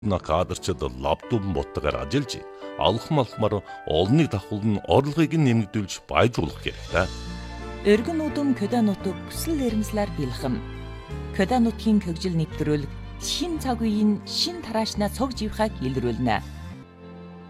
кадрчид лаптопын ботгоор ажиллаж алхмаар олныг давхуулн орлогыг нэмэгдүүлж баяжуулах хэрэгтэй. Өргөн үдэм көдөө нутаг хүсэл эрмслэр бэлхэм. Көдөө нутгийн хөгжил нэвтрүүлэг шин цаг үеийн шин тараашна цог живхаг илрүүлнэ.